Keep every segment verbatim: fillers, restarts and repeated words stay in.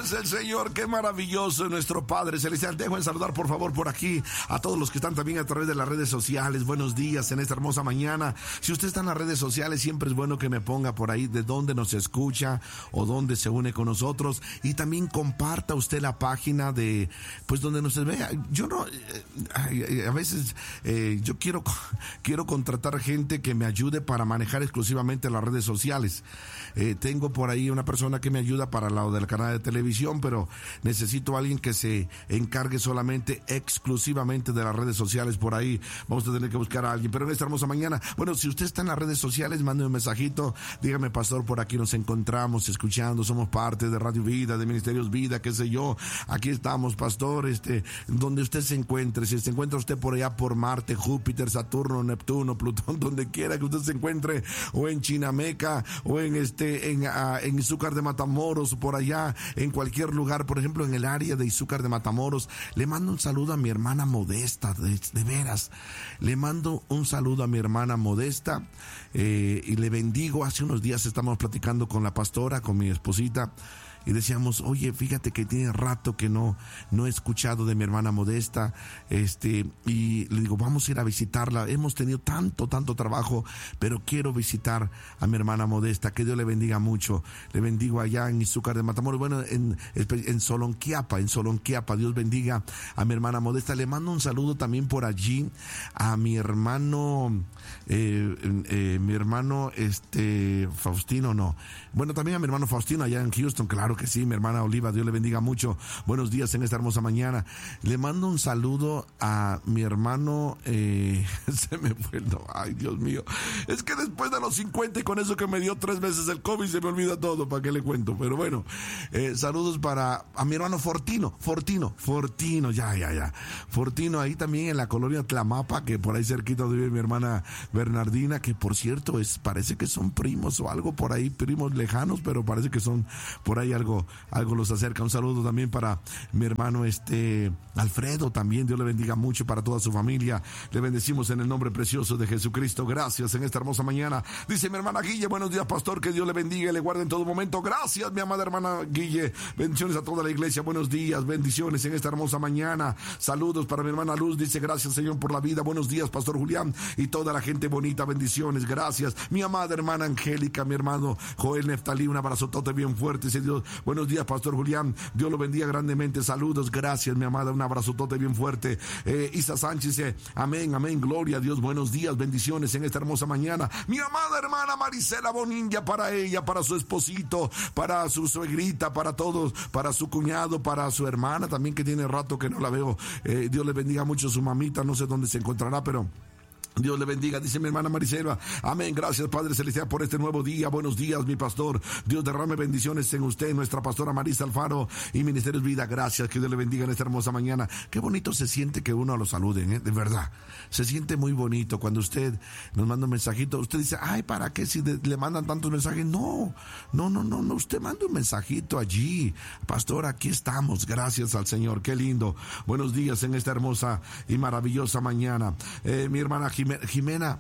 es el Señor, qué maravilloso nuestro Padre Celestial. Dejo en saludar por favor por aquí a todos los que están también a través de las redes sociales. Buenos días en esta hermosa mañana. Si usted está en las redes sociales, siempre es bueno que me ponga por ahí de dónde nos escucha o dónde se une con nosotros, y también comparta usted la página de, pues donde nos vea. Yo no, eh, a veces eh, yo quiero, quiero contratar gente que me ayude para manejar exclusivamente las redes sociales. Eh, tengo por ahí una persona que me ayuda para el lado del canal de televisión, pero necesito a alguien que se encargue solamente, exclusivamente de las redes sociales. Por ahí vamos a tener que buscar a alguien, pero en esta hermosa mañana, bueno, si usted está en las redes sociales, mande un mensajito, dígame: pastor, por aquí nos encontramos escuchando, somos parte de Radio Vida, de Ministerios Vida, qué sé yo, aquí estamos, pastor, este, donde usted se encuentre. Si se encuentra usted por allá por Marte, Júpiter, Saturno, Neptuno, Plutón, donde quiera que usted se encuentre, o en Chinameca, o en este, en, uh, en Izúcar de Matamoros, por allá, en cualquier lugar, por ejemplo, en el área de Izúcar de Matamoros, le mando un saludo a mi hermana Modesta, de, de veras, le mando un saludo a mi hermana Modesta, eh, y le bendigo. Hace unos días estamos platicando con la pastora, con mi esposita, y decíamos: oye, fíjate que tiene rato que no, no he escuchado de mi hermana Modesta, este, y le digo: vamos a ir a visitarla. Hemos tenido tanto, tanto trabajo, pero quiero visitar a mi hermana Modesta. Que Dios le bendiga mucho. Le bendigo allá en Izúcar de Matamoros, bueno, en, en Solonquiapa, en Solonquiapa. Dios bendiga a mi hermana Modesta. Le mando un saludo también por allí a mi hermano, eh, eh, mi hermano, este, Faustino, no. Bueno, también a mi hermano Faustino allá en Houston, claro que sí, mi hermana Oliva, Dios le bendiga mucho. Buenos días en esta hermosa mañana. Le mando un saludo a mi hermano, eh, se me fue, no, ay Dios mío, es que después de los cincuenta y con eso que me dio tres veces el COVID se me olvida todo, ¿para qué le cuento? Pero bueno, eh, saludos para a mi hermano Fortino, Fortino, Fortino, ya, ya, ya, Fortino, ahí también en la colonia Tlamapa, que por ahí cerquita vive mi hermana Bernardina, que por cierto es, parece que son primos o algo por ahí, primos lejanos, pero parece que son por ahí algo Algo, algo los acerca. Un saludo también para mi hermano este Alfredo, también Dios le bendiga mucho, para toda su familia. Le bendecimos en el nombre precioso de Jesucristo. Gracias en esta hermosa mañana. Dice mi hermana Guille: buenos días, pastor, que Dios le bendiga y le guarde en todo momento. Gracias, mi amada hermana Guille. Bendiciones a toda la iglesia. Buenos días, bendiciones en esta hermosa mañana. Saludos para mi hermana Luz. Dice: gracias, Señor, por la vida. Buenos días, pastor Julián y toda la gente bonita. Bendiciones, gracias. Mi amada hermana Angélica, mi hermano Joel Neftalí, un abrazotote bien fuerte. Dice Dios: buenos días, pastor Julián, Dios lo bendiga grandemente. Saludos, gracias, mi amada, un abrazotote bien fuerte. eh, Isa Sánchez, eh, amén, amén, gloria a Dios. Buenos días, bendiciones en esta hermosa mañana. Mi amada hermana Marisela Bonilla, para ella, para su esposito, para su suegrita, para todos, para su cuñado, para su hermana también, que tiene rato que no la veo. eh, Dios le bendiga mucho. Su mamita, no sé dónde se encontrará, pero Dios le bendiga, dice mi hermana Marisela. Amén, gracias, Padre Celestial, por este nuevo día. Buenos días, mi pastor. Dios derrame bendiciones en usted, nuestra pastora Marisa Alfaro y Ministerios Vida. Gracias, que Dios le bendiga en esta hermosa mañana. Qué bonito se siente que uno lo saluden, ¿eh? De verdad. Se siente muy bonito cuando usted nos manda un mensajito. Usted dice: ay, ¿para qué si de, le mandan tantos mensajes? No, no, no, no, no. Usted manda un mensajito allí. Pastor, aquí estamos. Gracias al Señor. Qué lindo. Buenos días en esta hermosa y maravillosa mañana. Eh, mi hermana Jimena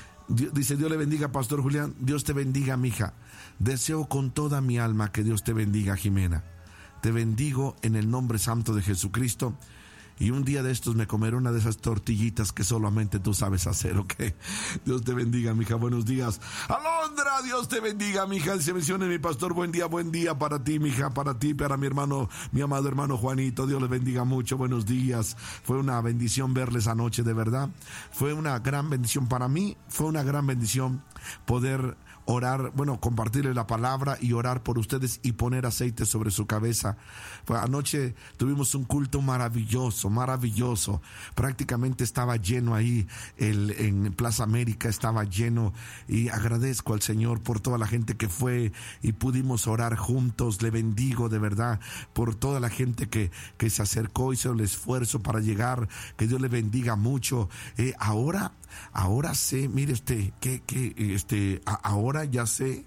dice: Dios le bendiga, pastor Julián. Dios te bendiga, mija. Deseo con toda mi alma que Dios te bendiga, Jimena. Te bendigo en el nombre santo de Jesucristo. Y un día de estos me comeré una de esas tortillitas que solamente tú sabes hacer, ¿ok? Dios te bendiga, mija. Buenos días. Alondra, Dios te bendiga, mija. Se menciona mi pastor. Buen día, buen día para ti, mija. Para ti, para mi hermano, mi amado hermano Juanito. Dios les bendiga mucho. Buenos días. Fue una bendición verles anoche, de verdad. Fue una gran bendición para mí. Fue una gran bendición poder orar, bueno, compartirles la palabra y orar por ustedes y poner aceite sobre su cabeza. Pues anoche tuvimos un culto maravilloso, maravilloso. Prácticamente estaba lleno ahí, el, en Plaza América estaba lleno, y agradezco al Señor por toda la gente que fue y pudimos orar juntos. Le bendigo de verdad por toda la gente que, que se acercó, hizo el esfuerzo para llegar. Que Dios le bendiga mucho. Eh, ahora, ahora sé, mire este, que, que, este, a, ahora ya sé,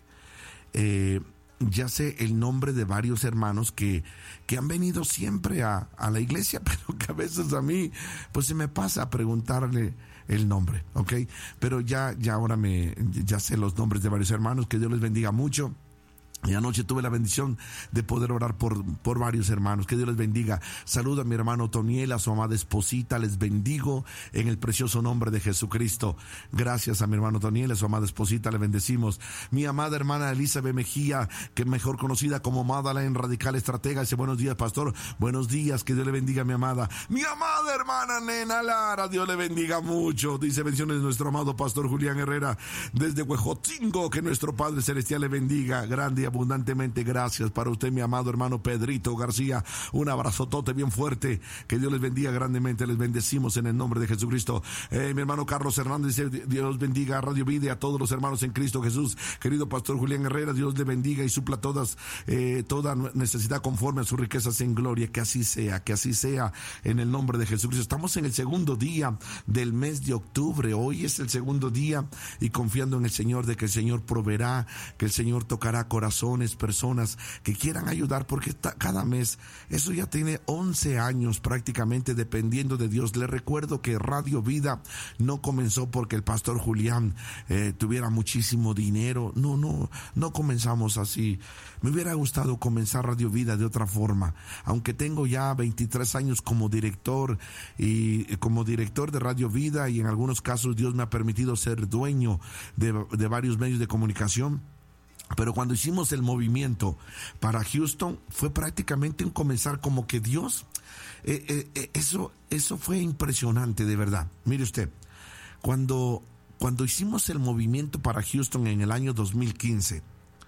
eh, ya sé el nombre de varios hermanos que, que han venido siempre a, a la iglesia, pero que a veces a mí, pues se me pasa a preguntarle el nombre, ¿ok? Pero ya, ya ahora me, ya sé los nombres de varios hermanos. Que Dios les bendiga mucho. Y anoche tuve la bendición de poder orar por, por varios hermanos. Que Dios les bendiga. Saludo a mi hermano Toniel, a su amada esposita. Les bendigo en el precioso nombre de Jesucristo. Gracias a mi hermano Toniel, a su amada esposita, le bendecimos. Mi amada hermana Elizabeth Mejía, que mejor conocida como Madeleine Radical Estratega, dice: buenos días, pastor. Buenos días, que Dios le bendiga, mi amada. Mi amada hermana Nena Lara, Dios le bendiga mucho. Dice: bendiciones de nuestro amado pastor Julián Herrera desde Huejotzingo. Que nuestro Padre Celestial le bendiga grande y abundantemente. Gracias para usted, mi amado hermano Pedrito García. Un abrazotote bien fuerte. Que Dios les bendiga grandemente. Les bendecimos en el nombre de Jesucristo. Eh, mi hermano Carlos Hernández dice: Dios bendiga a Radio Vida y a todos los hermanos en Cristo Jesús. Querido pastor Julián Herrera, Dios le bendiga y supla todas, eh, toda necesidad conforme a sus riquezas en gloria. Que así sea, que así sea en el nombre de Jesucristo. Estamos en el segundo día del mes de octubre. Hoy es el segundo día y confiando en el Señor de que el Señor proveerá, que el Señor tocará corazón, personas que quieran ayudar, porque cada mes, eso ya tiene once años prácticamente dependiendo de Dios. Les recuerdo que Radio Vida no comenzó porque el pastor Julián eh, tuviera muchísimo dinero. No, no, no comenzamos así. Me hubiera gustado comenzar Radio Vida de otra forma, aunque tengo ya veintitrés años como director y como director de Radio Vida, y en algunos casos Dios me ha permitido ser dueño de, de varios medios de comunicación. Pero cuando hicimos el movimiento para Houston, fue prácticamente un comenzar como que Dios, eh, eh, eh, eso, eso fue impresionante, de verdad. Mire usted, cuando, cuando hicimos el movimiento para Houston en el año dos mil quince,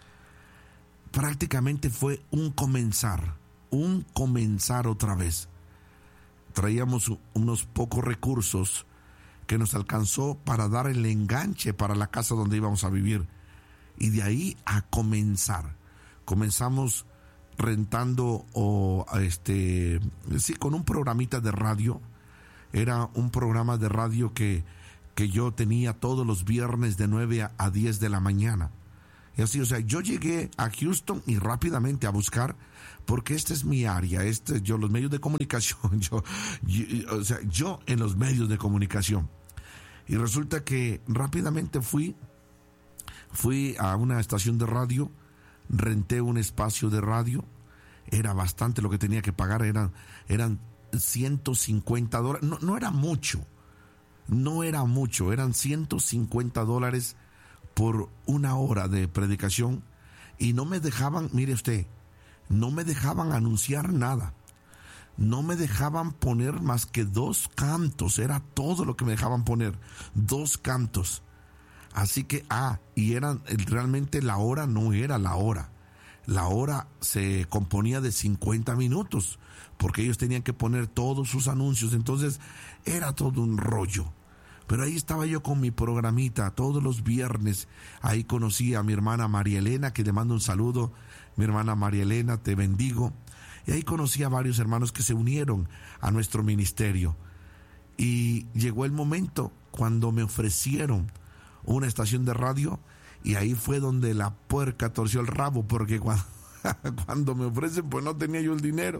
prácticamente fue un comenzar, un comenzar otra vez. Traíamos unos pocos recursos que nos alcanzó para dar el enganche para la casa donde íbamos a vivir. Y de ahí a comenzar. Comenzamos rentando o este sí con un programita de radio. Era un programa de radio que, que yo tenía todos los viernes de nueve a diez de la mañana. Y así, o sea, yo llegué a Houston y rápidamente a buscar, porque esta es mi área, este, yo los medios de comunicación, yo, yo, o sea, yo en los medios de comunicación. Y resulta que rápidamente fui Fui a una estación de radio, renté un espacio de radio, era bastante lo que tenía que pagar, eran, eran ciento cincuenta dólares, no, no era mucho, no era mucho, eran ciento cincuenta dólares por una hora de predicación, y no me dejaban, mire usted, no me dejaban anunciar nada, no me dejaban poner más que dos cantos, era todo lo que me dejaban poner, dos cantos. Así que, ah, y eran, realmente la hora no era la hora. La hora se componía de cincuenta minutos, porque ellos tenían que poner todos sus anuncios, entonces era todo un rollo. Pero ahí estaba yo con mi programita todos los viernes. Ahí conocí a mi hermana María Elena, que le mando un saludo. Mi hermana María Elena, te bendigo. Y ahí conocí a varios hermanos que se unieron a nuestro ministerio. Y llegó el momento cuando me ofrecieron una estación de radio, y ahí fue donde la puerca torció el rabo, porque cuando, cuando me ofrecen, pues no tenía yo el dinero,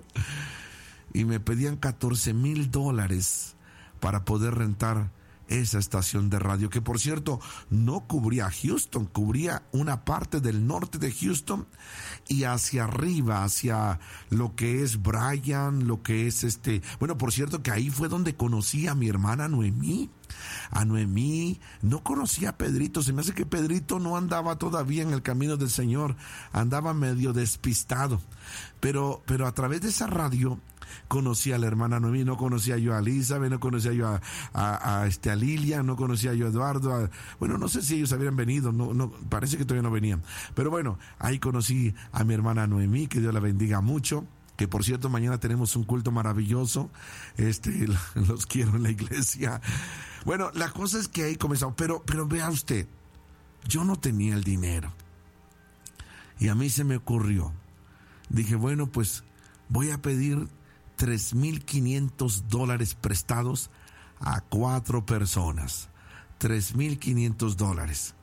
y me pedían catorce mil dólares para poder rentar esa estación de radio, que por cierto no cubría Houston, cubría una parte del norte de Houston y hacia arriba, hacia lo que es Bryan, lo que es este, bueno, por cierto que ahí fue donde conocí a mi hermana Noemí, a Noemí, no conocía a Pedrito, se me hace que Pedrito no andaba todavía en el camino del Señor, andaba medio despistado, pero, pero a través de esa radio conocí a la hermana Noemí, no conocía yo a Elizabeth, no conocía yo a, a, a, este, a Lilian, no conocía yo a Eduardo, a, bueno, no sé si ellos habían venido, no, no, parece que todavía no venían, pero bueno, ahí conocí a mi hermana Noemí, que Dios la bendiga mucho, que por cierto mañana tenemos un culto maravilloso, este, los quiero en la iglesia. Bueno, la cosa es que ahí comenzamos, pero, pero vea usted, yo no tenía el dinero, y a mí se me ocurrió, dije, bueno, pues voy a pedir tres mil quinientos dólares prestados a cuatro personas, tres mil quinientos dólares,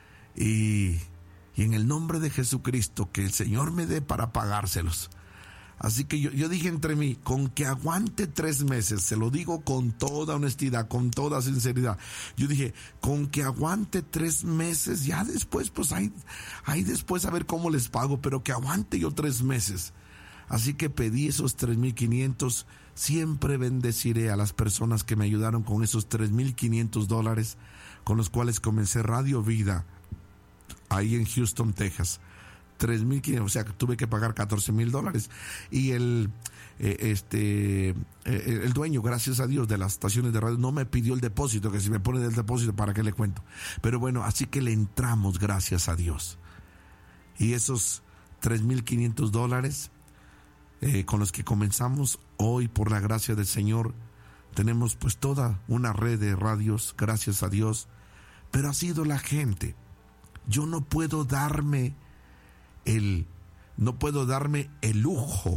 y, y en el nombre de Jesucristo, que el Señor me dé para pagárselos. Así que yo, yo dije entre mí, con que aguante tres meses, se lo digo con toda honestidad, con toda sinceridad. Yo dije, con que aguante tres meses, ya después, pues ahí, ahí después a ver cómo les pago, pero que aguante yo tres meses. Así que pedí esos tres mil quinientos. Siempre bendeciré a las personas que me ayudaron con esos tres mil quinientos dólares, con los cuales comencé Radio Vida, ahí en Houston, Texas. tres mil quinientos, o sea, que tuve que pagar catorce mil dólares. Y el, eh, este, eh, el dueño, gracias a Dios, de las estaciones de radio, no me pidió el depósito, que si me pone el depósito, ¿para qué le cuento? Pero bueno, así que le entramos, gracias a Dios. Y esos tres mil quinientos dólares, eh, con los que comenzamos hoy, por la gracia del Señor, tenemos pues toda una red de radios, gracias a Dios. Pero ha sido la gente. Yo no puedo darme el, no puedo darme el lujo,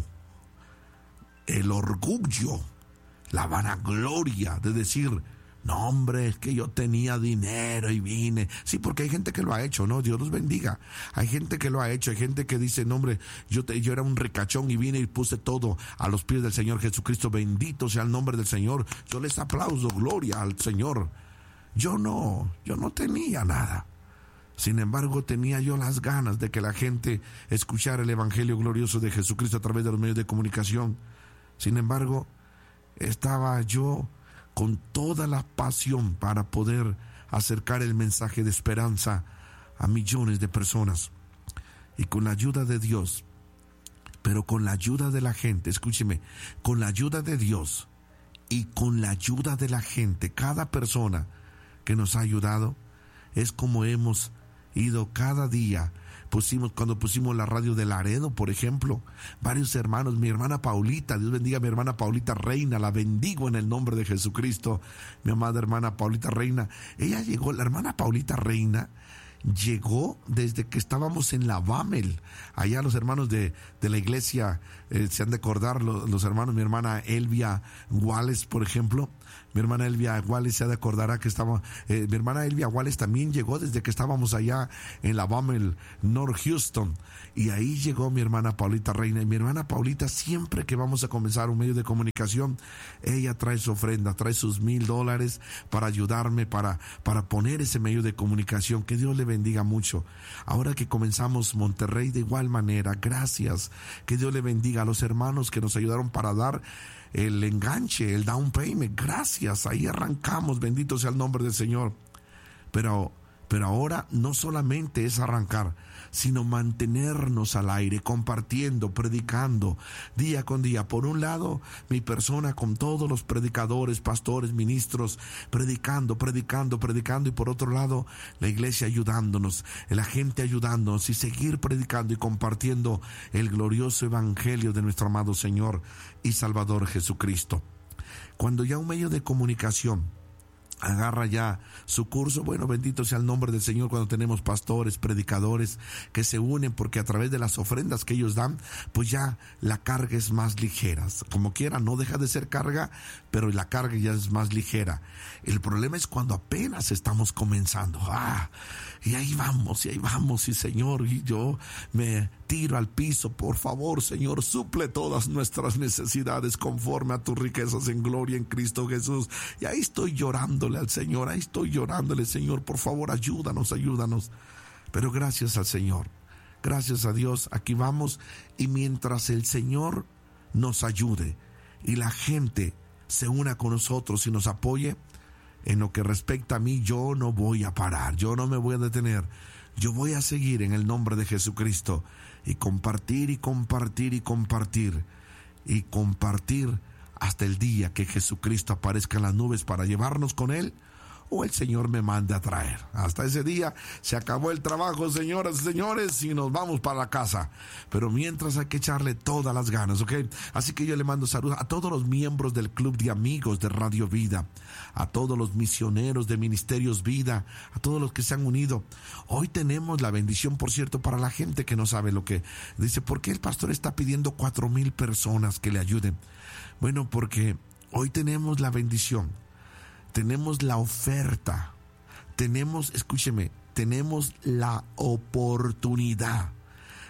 el orgullo, la vanagloria de decir, no hombre, es que yo tenía dinero y vine. Sí, porque hay gente que lo ha hecho, ¿no? Dios los bendiga. Hay gente que lo ha hecho, hay gente que dice, no hombre, yo, te, yo era un ricachón y vine y puse todo a los pies del Señor Jesucristo. Bendito sea el nombre del Señor. Yo les aplaudo, gloria al Señor. Yo no, yo no tenía nada. Sin embargo, tenía yo las ganas de que la gente escuchara el evangelio glorioso de Jesucristo a través de los medios de comunicación. Sin embargo, estaba yo con toda la pasión para poder acercar el mensaje de esperanza a millones de personas. Y con la ayuda de Dios, pero con la ayuda de la gente, escúcheme, con la ayuda de Dios y con la ayuda de la gente, cada persona que nos ha ayudado, es como hemos ido cada día. Pusimos, cuando pusimos la radio de Laredo, por ejemplo, varios hermanos, mi hermana Paulita, Dios bendiga a mi hermana Paulita Reina, la bendigo en el nombre de Jesucristo, mi amada hermana Paulita Reina. Ella llegó, la hermana Paulita Reina llegó desde que estábamos en la Bamel. Allá los hermanos de, de la iglesia, eh, se han de acordar, los, los hermanos, mi hermana Elvia Wallace, por ejemplo. Mi hermana Elvia Wallace se ha de acordará que estaba, eh, mi hermana Elvia Wallace también llegó desde que estábamos allá en la Bamel, North Houston. Y ahí llegó mi hermana Paulita Reina. Y mi hermana Paulita, siempre que vamos a comenzar un medio de comunicación, ella trae su ofrenda, trae sus mil dólares para ayudarme, para, para poner ese medio de comunicación. Que Dios le bendiga mucho. Ahora que comenzamos Monterrey, de igual manera, gracias. Que Dios le bendiga a los hermanos que nos ayudaron para dar el enganche, el down payment. Gracias, ahí arrancamos, bendito sea el nombre del Señor. Pero, pero ahora no solamente es arrancar, sino mantenernos al aire, compartiendo, predicando, día con día. Por un lado, mi persona con todos los predicadores, pastores, ministros, predicando, predicando, predicando. Y por otro lado, la iglesia ayudándonos, la gente ayudándonos, y seguir predicando y compartiendo el glorioso evangelio de nuestro amado Señor y Salvador Jesucristo. Cuando ya un medio de comunicación agarra ya su curso, bueno, bendito sea el nombre del Señor, cuando tenemos pastores, predicadores que se unen, porque a través de las ofrendas que ellos dan, pues ya la carga es más ligera. Como quiera, no deja de ser carga, pero la carga ya es más ligera. El problema es cuando apenas estamos comenzando. Ah, y ahí vamos, y ahí vamos, y Señor, y yo me tiro al piso. Por favor, Señor, suple todas nuestras necesidades conforme a tus riquezas en gloria en Cristo Jesús. Y ahí estoy llorándole al Señor, ahí estoy llorándole, Señor, por favor, ayúdanos, ayúdanos. Pero gracias al Señor, gracias a Dios, aquí vamos. Y mientras el Señor nos ayude y la gente se una con nosotros y nos apoye, en lo que respecta a mí, yo no voy a parar, yo no me voy a detener. Yo voy a seguir en el nombre de Jesucristo y compartir y compartir y compartir y compartir hasta el día que Jesucristo aparezca en las nubes para llevarnos con Él, o el Señor me mande a traer. Hasta ese día se acabó el trabajo, señoras y señores, y nos vamos para la casa. Pero mientras hay que echarle todas las ganas, ¿ok? Así que yo le mando saludos a todos los miembros del Club de Amigos de Radio Vida, a todos los misioneros de Ministerios Vida, a todos los que se han unido. Hoy tenemos la bendición, por cierto, para la gente que no sabe lo que dice, ¿por qué el pastor está pidiendo cuatro mil personas que le ayuden? Bueno, porque hoy tenemos la bendición, tenemos la oferta, tenemos, escúcheme, tenemos la oportunidad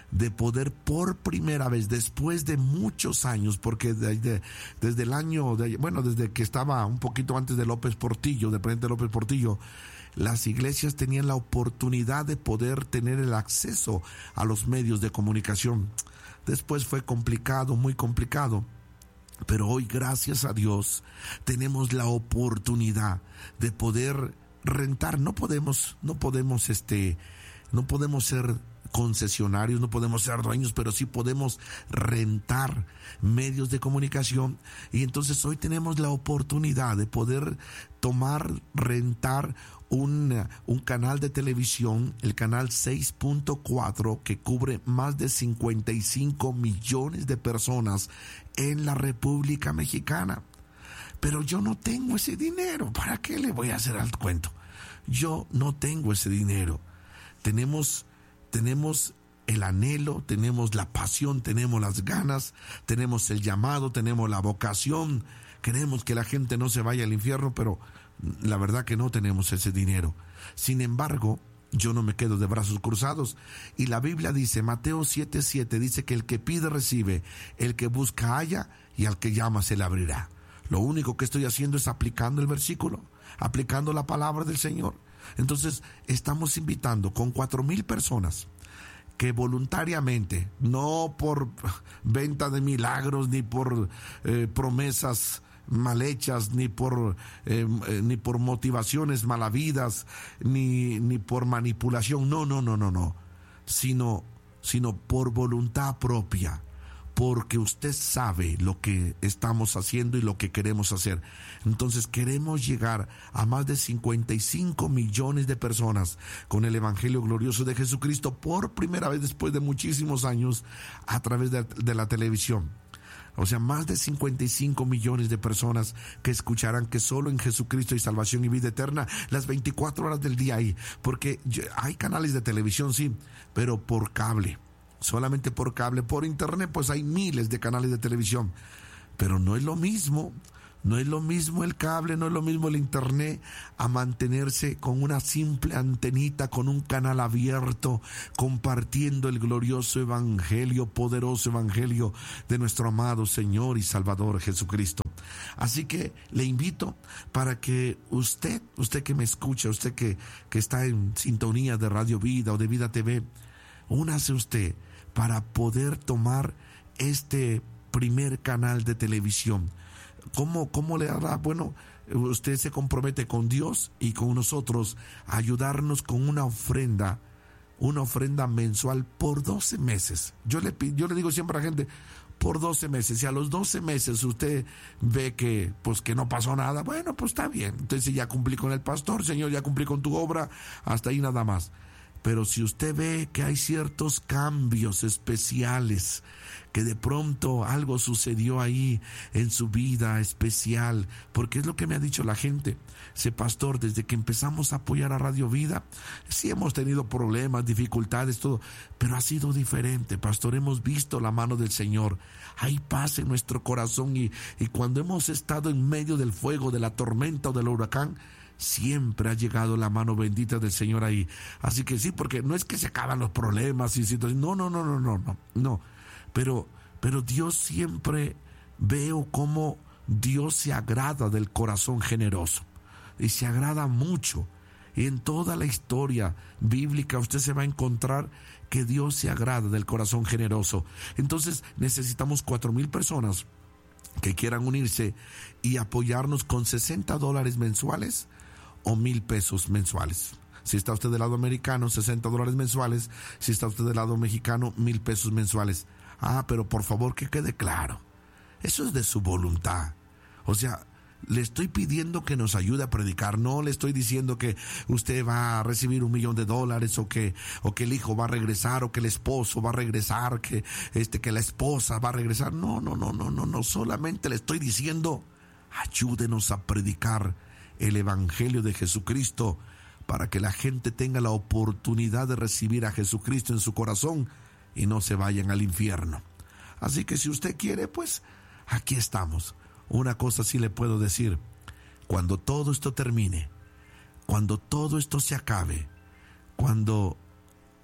de poder por primera vez, después de muchos años, porque de, de, desde el año, de, bueno, desde que estaba un poquito antes de López Portillo, de presidente López Portillo, las iglesias tenían la oportunidad de poder tener el acceso a los medios de comunicación. Después fue complicado, muy complicado. Pero hoy, gracias a Dios, tenemos la oportunidad de poder rentar. No podemos, no podemos, este, no podemos ser concesionarios, no podemos ser dueños, pero sí podemos rentar medios de comunicación. Y entonces hoy tenemos la oportunidad de poder tomar, rentar un, un canal de televisión, el canal seis punto cuatro, que cubre más de cincuenta y cinco millones de personas en la República Mexicana. Pero yo no tengo ese dinero. ¿Para qué le voy a hacer al cuento? Yo no tengo ese dinero. Tenemos, tenemos el anhelo, tenemos la pasión, tenemos las ganas, tenemos el llamado, tenemos la vocación. Queremos que la gente no se vaya al infierno, pero la verdad que no tenemos ese dinero. Sin embargo, yo no me quedo de brazos cruzados. Y la Biblia dice, Mateo siete siete, dice que el que pide recibe, el que busca halla, y al que llama se le abrirá. Lo único que estoy haciendo es aplicando el versículo, aplicando la palabra del Señor. Entonces, estamos invitando con cuatro mil personas que voluntariamente, no por venta de milagros, ni por eh, promesas mal hechas, ni por eh, eh, ni por motivaciones malavidas, ni, ni por manipulación, no, no, no, no, no, sino, sino por voluntad propia, porque usted sabe lo que estamos haciendo y lo que queremos hacer. Entonces queremos llegar a más de cincuenta y cinco millones de personas con el Evangelio glorioso de Jesucristo por primera vez después de muchísimos años a través de, de la televisión. O sea, más de cincuenta y cinco millones de personas que escucharán que solo en Jesucristo hay salvación y vida eterna las veinticuatro horas del día ahí. Porque hay canales de televisión, sí, pero por cable. Solamente por cable. Por internet, pues hay miles de canales de televisión. Pero no es lo mismo. No es lo mismo el cable, no es lo mismo el internet a mantenerse con una simple antenita, con un canal abierto, compartiendo el glorioso evangelio, poderoso evangelio de nuestro amado Señor y Salvador Jesucristo. Así que le invito para que usted, usted que me escucha, usted que, que está en sintonía de Radio Vida o de Vida T V, únase usted para poder tomar este primer canal de televisión. ¿Cómo, cómo le hará? Bueno, usted se compromete con Dios y con nosotros a ayudarnos con una ofrenda, una ofrenda mensual por doce meses. Yo le, yo le digo siempre a la gente, por doce meses. Si a los doce meses usted ve que, pues, que no pasó nada, bueno, pues está bien. Entonces ya cumplí con el pastor, Señor, ya cumplí con tu obra, hasta ahí nada más. Pero si usted ve que hay ciertos cambios especiales, que de pronto algo sucedió ahí en su vida especial, porque es lo que me ha dicho la gente. Ese pastor, desde que empezamos a apoyar a Radio Vida, sí hemos tenido problemas, dificultades, todo, pero ha sido diferente, pastor. Hemos visto la mano del Señor. Hay paz en nuestro corazón y, y cuando hemos estado en medio del fuego, de la tormenta o del huracán, siempre ha llegado la mano bendita del Señor ahí. Así que sí, porque no es que se acaban los problemas y situaciones. No, no, no, no, no, no, no. Pero, pero Dios siempre, veo cómo Dios se agrada del corazón generoso. Y se agrada mucho. Y en toda la historia bíblica usted se va a encontrar que Dios se agrada del corazón generoso. Entonces necesitamos cuatro mil personas que quieran unirse y apoyarnos con sesenta dólares mensuales o mil pesos mensuales. Si está usted del lado americano, sesenta dólares mensuales. Si está usted del lado mexicano, mil pesos mensuales. Ah, pero por favor que quede claro, eso es de su voluntad. O sea, le estoy pidiendo que nos ayude a predicar. No le estoy diciendo que usted va a recibir un millón de dólares o que, o que el hijo va a regresar o que el esposo va a regresar, que, este, que la esposa va a regresar. No, no, no, no, no, no. Solamente le estoy diciendo, ayúdenos a predicar el evangelio de Jesucristo para que la gente tenga la oportunidad de recibir a Jesucristo en su corazón y no se vayan al infierno. Así que si usted quiere, pues aquí estamos. Una cosa sí le puedo decir, cuando todo esto termine, cuando todo esto se acabe, cuando,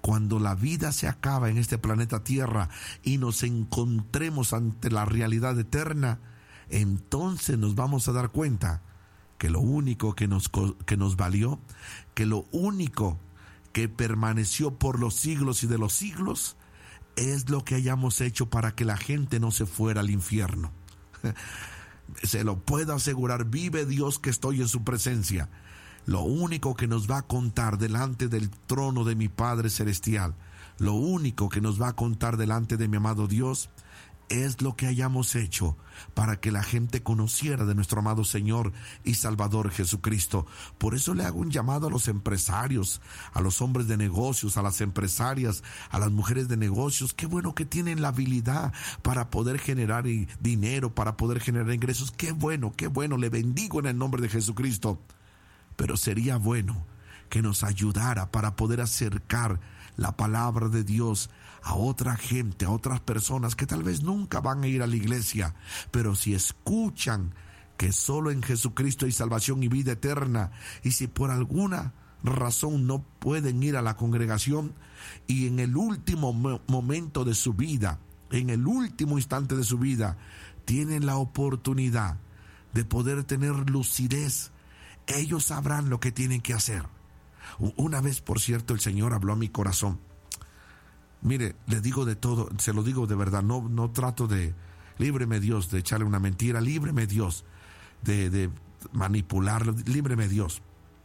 cuando la vida se acaba en este planeta Tierra y nos encontremos ante la realidad eterna, entonces nos vamos a dar cuenta que lo único que nos, que nos valió, que lo único que permaneció por los siglos y de los siglos, es lo que hayamos hecho para que la gente no se fuera al infierno. Se lo puedo asegurar, vive Dios que estoy en su presencia. Lo único que nos va a contar delante del trono de mi Padre Celestial, lo único que nos va a contar delante de mi amado Dios, es lo que hayamos hecho para que la gente conociera de nuestro amado Señor y Salvador Jesucristo. Por eso le hago un llamado a los empresarios, a los hombres de negocios, a las empresarias, a las mujeres de negocios. Qué bueno que tienen la habilidad para poder generar dinero, para poder generar ingresos. Qué bueno, qué bueno, le bendigo en el nombre de Jesucristo. Pero sería bueno que nos ayudara para poder acercar la palabra de Dios a otra gente, a otras personas que tal vez nunca van a ir a la iglesia, pero si escuchan que solo en Jesucristo hay salvación y vida eterna, y si por alguna razón no pueden ir a la congregación y en el último mo- momento de su vida, en el último instante de su vida, tienen la oportunidad de poder tener lucidez, ellos sabrán lo que tienen que hacer. Una vez, por cierto, el Señor habló a mi corazón. Mire, le digo de todo, se lo digo de verdad, no, no trato de, líbreme Dios de echarle una mentira, líbreme Dios de, de manipularlo, líbreme Dios.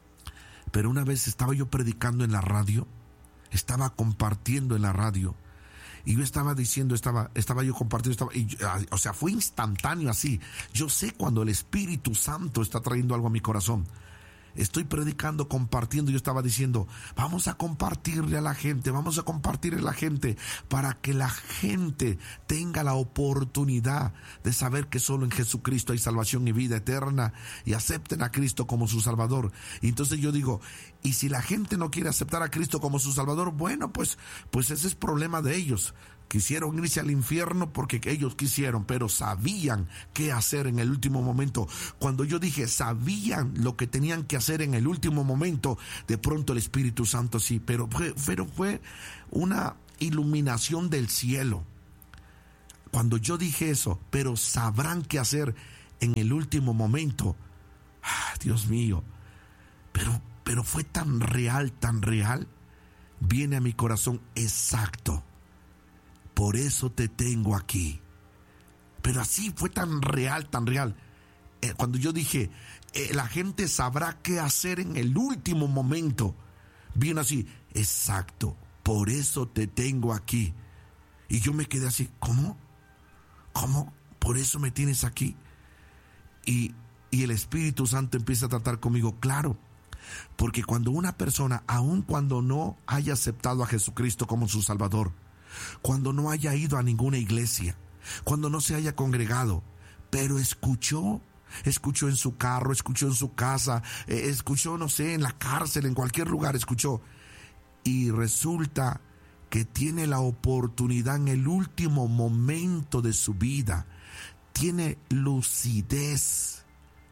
Pero una vez estaba yo predicando en la radio, estaba compartiendo en la radio, y yo estaba diciendo, estaba, estaba yo compartiendo, estaba, y, o sea, fue instantáneo así. Yo sé cuando el Espíritu Santo está trayendo algo a mi corazón. Estoy predicando, compartiendo, yo estaba diciendo, vamos a compartirle a la gente, vamos a compartirle a la gente para que la gente tenga la oportunidad de saber que solo en Jesucristo hay salvación y vida eterna, y acepten a Cristo como su Salvador. Y entonces yo digo, y si la gente no quiere aceptar a Cristo como su Salvador, bueno, pues, pues ese es problema de ellos. Quisieron irse al infierno porque ellos quisieron, pero sabían qué hacer en el último momento. Cuando yo dije sabían lo que tenían que hacer en el último momento, de pronto el Espíritu Santo sí, pero fue, pero fue una iluminación del cielo. Cuando yo dije eso, pero sabrán qué hacer en el último momento. Ah, Dios mío, pero, pero fue tan real, tan real, viene a mi corazón exacto. Por eso te tengo aquí. Pero así fue tan real, tan real. Eh, cuando yo dije, eh, la gente sabrá qué hacer en el último momento. Bien así, exacto. Por eso te tengo aquí. Y yo me quedé así, ¿cómo? ¿Cómo? ¿Por eso me tienes aquí? Y, y el Espíritu Santo empieza a tratar conmigo, claro. Porque cuando una persona, aun cuando no haya aceptado a Jesucristo como su Salvador, cuando no haya ido a ninguna iglesia, cuando no se haya congregado, pero escuchó, escuchó en su carro, escuchó en su casa, eh, escuchó, no sé, en la cárcel, en cualquier lugar escuchó, y resulta que tiene la oportunidad en el último momento de su vida, tiene lucidez,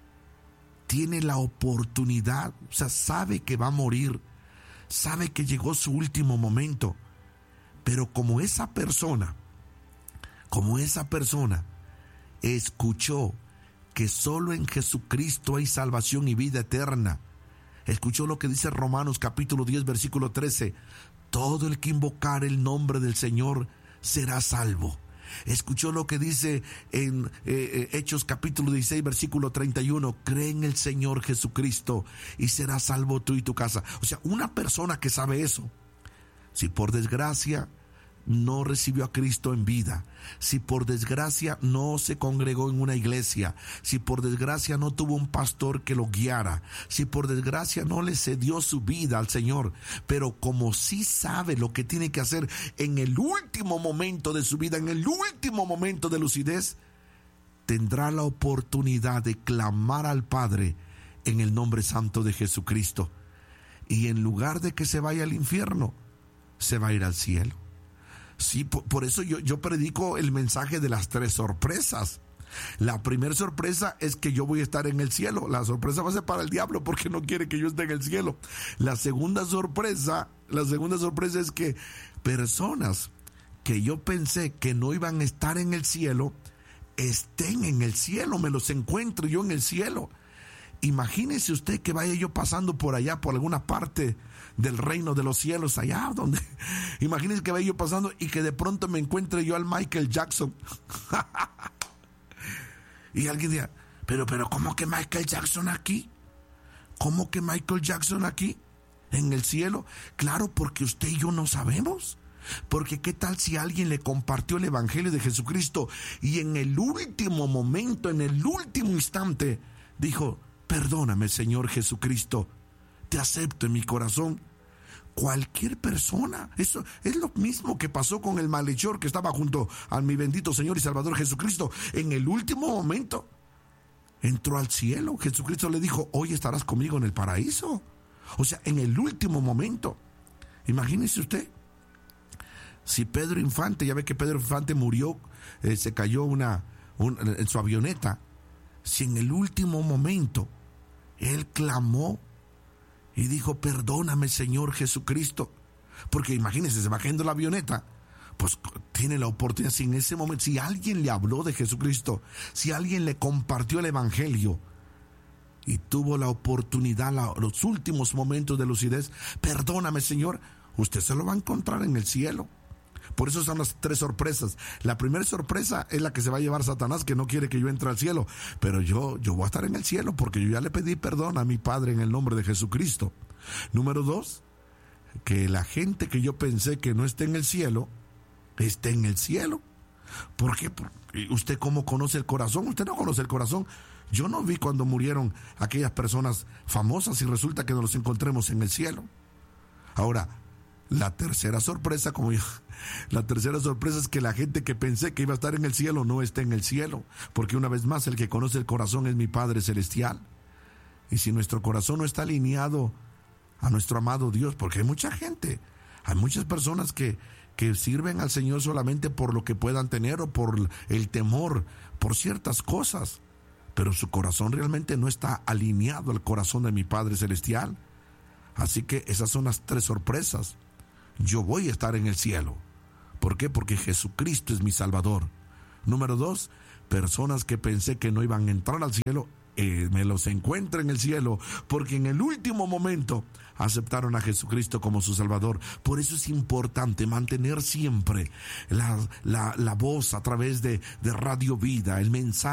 tiene la oportunidad, o sea, sabe que va a morir, sabe que llegó su último momento. Pero como esa persona, como esa persona escuchó que solo en Jesucristo hay salvación y vida eterna, escuchó lo que dice Romanos capítulo diez versículo trece, todo el que invocar el nombre del Señor será salvo. Escuchó lo que dice en eh, Hechos capítulo dieciséis versículo treinta y uno, cree en el Señor Jesucristo y serás salvo tú y tu casa. O sea, una persona que sabe eso, si por desgracia no recibió a Cristo en vida, si por desgracia no se congregó en una iglesia, si por desgracia no tuvo un pastor que lo guiara, si por desgracia no le cedió su vida al Señor, pero como sí sabe lo que tiene que hacer en el último momento de su vida, en el último momento de lucidez, tendrá la oportunidad de clamar al Padre en el nombre santo de Jesucristo, y en lugar de que se vaya al infierno, se va a ir al cielo. Sí, por, por eso yo, yo predico el mensaje de las tres sorpresas. La primera sorpresa es que yo voy a estar en el cielo. La sorpresa va a ser para el diablo porque no quiere que yo esté en el cielo. La segunda sorpresa La segunda sorpresa es que personas que yo pensé que no iban a estar en el cielo, estén en el cielo, me los encuentro yo en el cielo. Imagínese usted que vaya yo pasando por allá, por alguna parte del reino de los cielos, allá donde, imagínese que vaya yo pasando y que de pronto me encuentre yo al Michael Jackson. Y alguien diga, pero, pero, ¿cómo que Michael Jackson aquí? ¿Cómo que Michael Jackson aquí? ¿En el cielo? Claro, porque usted y yo no sabemos. Porque qué tal si alguien le compartió el evangelio de Jesucristo y en el último momento, en el último instante, dijo, perdóname, Señor Jesucristo, te acepto en mi corazón. Cualquier persona, eso es lo mismo que pasó con el malhechor que estaba junto a mi bendito Señor y Salvador Jesucristo. En el último momento entró al cielo. Jesucristo le dijo, hoy estarás conmigo en el paraíso. O sea, en el último momento. Imagínese usted, si Pedro Infante, ya ve que Pedro Infante murió, eh, se cayó una, un, en su avioneta, si en el último momento él clamó y dijo, perdóname, Señor Jesucristo, porque imagínense, se va cayendo la avioneta, pues tiene la oportunidad, si en ese momento, si alguien le habló de Jesucristo, si alguien le compartió el evangelio y tuvo la oportunidad, la, los últimos momentos de lucidez, perdóname, Señor, usted se lo va a encontrar en el cielo. Por eso son las tres sorpresas. La primera sorpresa es la que se va a llevar Satanás, que no quiere que yo entre al cielo. Pero yo, yo voy a estar en el cielo porque yo ya le pedí perdón a mi Padre en el nombre de Jesucristo. Número dos, que la gente que yo pensé que no esté en el cielo, esté en el cielo. ¿Por qué? Porque usted cómo conoce el corazón. Usted no conoce el corazón. Yo no vi cuando murieron aquellas personas famosas y resulta que nos los encontremos en el cielo. Ahora, la tercera sorpresa, como yo, la tercera sorpresa es que la gente que pensé que iba a estar en el cielo no está en el cielo, porque una vez más el que conoce el corazón es mi Padre Celestial. Y si nuestro corazón no está alineado a nuestro amado Dios, porque hay mucha gente, hay muchas personas que, que sirven al Señor solamente por lo que puedan tener o por el temor, por ciertas cosas, pero su corazón realmente no está alineado al corazón de mi Padre Celestial. Así que esas son las tres sorpresas. Yo voy a estar en el cielo. ¿Por qué? Porque Jesucristo es mi Salvador. Número dos, personas que pensé que no iban a entrar al cielo, eh, me los encuentro en el cielo, porque en el último momento aceptaron a Jesucristo como su Salvador. Por eso es importante mantener siempre la, la, la voz a través de, de Radio Vida, el mensaje